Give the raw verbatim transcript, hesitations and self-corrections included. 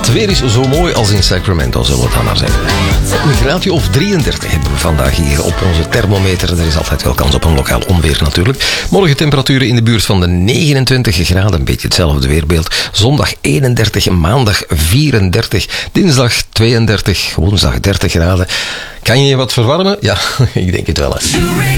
Het weer is zo mooi als in Sacramento, zullen we het dan maar zeggen. Een graadje of drieëndertig hebben we vandaag hier op onze thermometer. Er is altijd wel kans op een lokaal onweer natuurlijk. Morgen temperaturen in de buurt van de negenentwintig graden. Een beetje hetzelfde weerbeeld. Zondag eenendertig, maandag vierendertig, dinsdag tweeëndertig, woensdag dertig graden. Kan je je wat verwarmen? Ja, ik denk het wel. Hè.